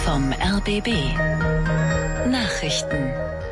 vom RBB. Nachrichten.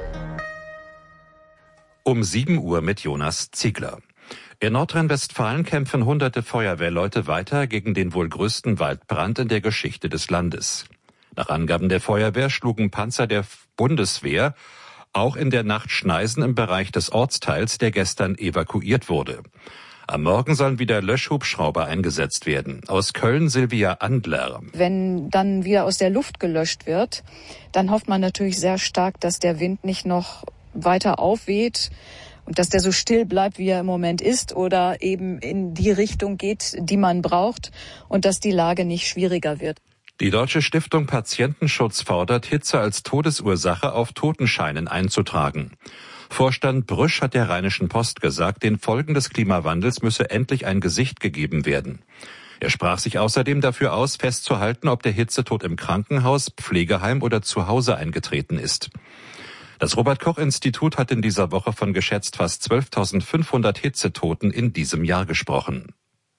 Um 7 Uhr mit Jonas Ziegler. In Nordrhein-Westfalen kämpfen hunderte Feuerwehrleute weiter gegen den wohl größten Waldbrand in der Geschichte des Landes. Nach Angaben der Feuerwehr schlugen Panzer der Bundeswehr auch in der Nacht Schneisen im Bereich des Ortsteils, der gestern evakuiert wurde. Am Morgen sollen wieder Löschhubschrauber eingesetzt werden. Aus Köln Silvia Andler. Wenn dann wieder aus der Luft gelöscht wird, dann hofft man natürlich sehr stark, dass der Wind nicht noch weiter aufweht und dass der so still bleibt, wie er im Moment ist, oder eben in die Richtung geht, die man braucht, und dass die Lage nicht schwieriger wird. Die Deutsche Stiftung Patientenschutz fordert, Hitze als Todesursache auf Totenscheinen einzutragen. Vorstand Brüsch hat der Rheinischen Post gesagt, den Folgen des Klimawandels müsse endlich ein Gesicht gegeben werden. Er sprach sich außerdem dafür aus, festzuhalten, ob der Hitzetod im Krankenhaus, Pflegeheim oder zu Hause eingetreten ist. Das Robert-Koch-Institut hat in dieser Woche von geschätzt fast 12.500 Hitzetoten in diesem Jahr gesprochen.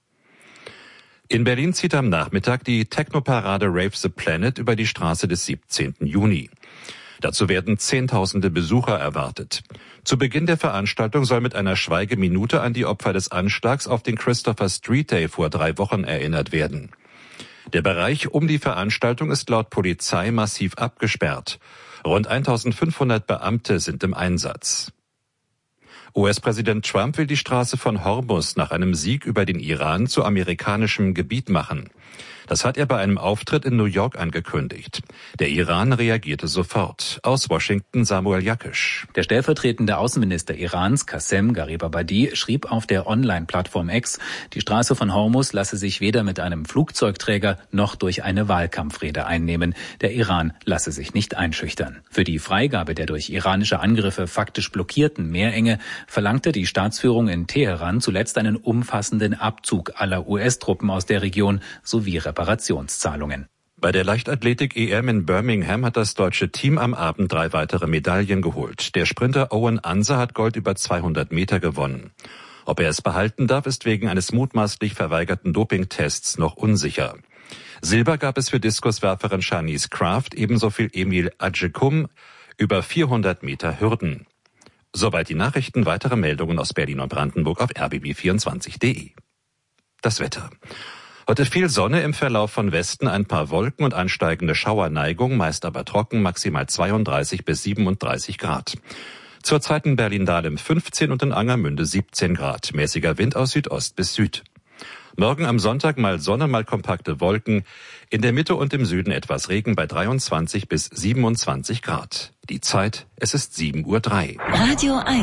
In Berlin zieht am Nachmittag die Technoparade Rave the Planet über die Straße des 17. Juni. Dazu werden Zehntausende Besucher erwartet. Zu Beginn der Veranstaltung soll mit einer Schweigeminute an die Opfer des Anschlags auf den Christopher Street Day vor 3 Wochen erinnert werden. Der Bereich um die Veranstaltung ist laut Polizei massiv abgesperrt. Rund 1.500 Beamte sind im Einsatz. US-Präsident Trump will die Straße von Hormuz nach einem Sieg über den Iran zu amerikanischem Gebiet machen. Das hat er bei einem Auftritt in New York angekündigt. Der Iran reagierte sofort. Aus Washington Samuel Jakisch. Der stellvertretende Außenminister Irans, Qassem Garibabadi, schrieb auf der Online-Plattform X, die Straße von Hormuz lasse sich weder mit einem Flugzeugträger noch durch eine Wahlkampfrede einnehmen. Der Iran lasse sich nicht einschüchtern. Für die Freigabe der durch iranische Angriffe faktisch blockierten Meerenge verlangte die Staatsführung in Teheran zuletzt einen umfassenden Abzug aller US-Truppen aus der Region sowie Reparationszahlungen. Bei der Leichtathletik-EM in Birmingham hat das deutsche Team am Abend 3 weitere Medaillen geholt. Der Sprinter Owen Anser hat Gold über 200 Meter gewonnen. Ob er es behalten darf, ist wegen eines mutmaßlich verweigerten Dopingtests noch unsicher. Silber gab es für Diskuswerferin Shanice Kraft, ebenso viel Emil Adjekum über 400 Meter Hürden. Soweit die Nachrichten. Weitere Meldungen aus Berlin und Brandenburg auf rbb24.de. Das Wetter. Heute viel Sonne, im Verlauf von Westen ein paar Wolken und ansteigende Schauerneigung, meist aber trocken, maximal 32 bis 37 Grad. Zurzeit in Berlin-Dahlem 15 und in Angermünde 17 Grad. Mäßiger Wind aus Südost bis Süd. Morgen am Sonntag mal Sonne, mal kompakte Wolken. In der Mitte und im Süden etwas Regen bei 23 bis 27 Grad. Die Zeit, es ist 7:03 Uhr. Radio 1.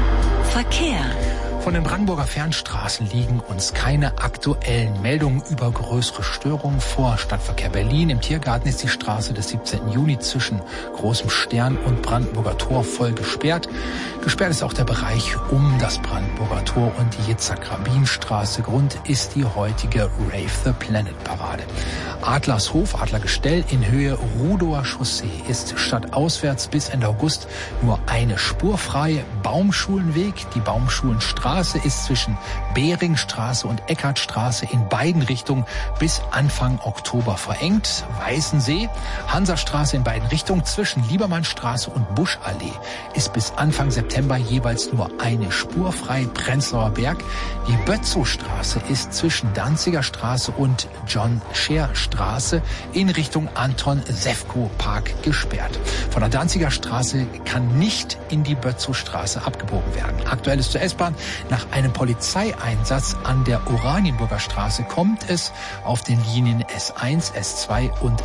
Verkehr. Von den Brandenburger Fernstraßen liegen uns keine aktuellen Meldungen über größere Störungen vor. Stadtverkehr Berlin. Im Tiergarten ist die Straße des 17. Juni zwischen Großem Stern und Brandenburger Tor voll gesperrt. Gesperrt ist auch der Bereich um das Brandenburger Tor und die Yitzhak-Rabin-Straße. Grund ist die heutige Rave the Planet Parade. Adlershof, Adlergestell in Höhe Rudower Chaussee ist stadtauswärts bis Ende August nur eine Spur frei. Baumschulenweg, die Baumschulenstraße ist zwischen Beringstraße und Eckartstraße in beiden Richtungen bis Anfang Oktober verengt. Weißensee, Hansastraße in beiden Richtungen zwischen Liebermannstraße und Buschallee ist bis Anfang September jeweils nur eine Spur frei. Prenzlauer Berg, die Bötzowstraße ist zwischen Danziger Straße und John Scher Straße in Richtung Anton-Sefko-Park gesperrt. Von der Danziger Straße kann nicht in die Bötzowstraße abgebogen werden. Aktuell ist zur S-Bahn. Nach einem Polizeieinsatz an der Oranienburger Straße kommt es auf den Linien S1, S2 und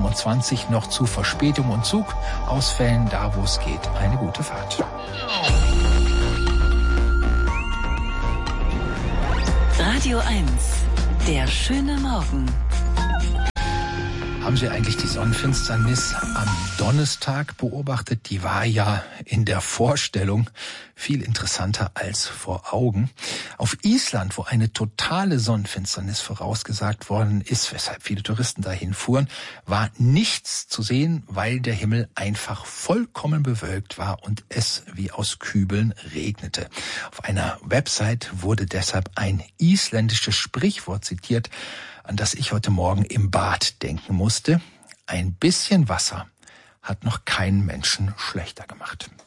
S25 noch zu Verspätung und Zugausfällen. Da, wo es geht, eine gute Fahrt. Radio 1. Der schöne Morgen. Haben Sie eigentlich die Sonnenfinsternis am Donnerstag beobachtet? Die war ja in der Vorstellung viel interessanter als vor Augen. Auf Island, wo eine totale Sonnenfinsternis vorausgesagt worden ist, weshalb viele Touristen dahin fuhren, war nichts zu sehen, weil der Himmel einfach vollkommen bewölkt war und es wie aus Kübeln regnete. Auf einer Website wurde deshalb ein isländisches Sprichwort zitiert, an das ich heute Morgen im Bad denken musste. ein bisschen Wasser hat noch keinen Menschen schlechter gemacht.